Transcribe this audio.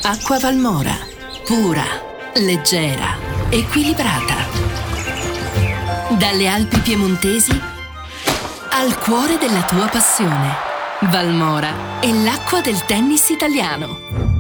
Acqua Valmora, pura, leggera, equilibrata. Dalle Alpi piemontesi al cuore della tua passione. Valmora è l'acqua del tennis italiano.